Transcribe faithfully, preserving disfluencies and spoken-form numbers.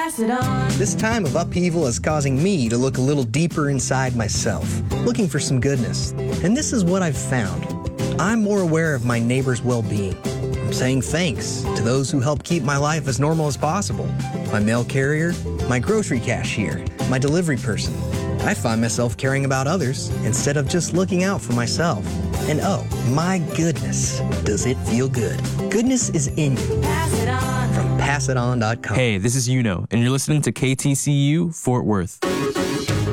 Pass it on. This time of upheaval is causing me to look a little deeper inside myself, looking for some goodness. And this is what I've found. I'm more aware of my neighbor's well-being. I'm saying thanks to those who help keep my life as normal as possible. My mail carrier, my grocery cashier, my delivery person. I find myself caring about others instead of just looking out for myself. And oh, my goodness, does it feel good. Goodness is in you. Pass it on. From pass it on dot com. Hey, this is Yuno, and you're listening to K T C U Fort Worth.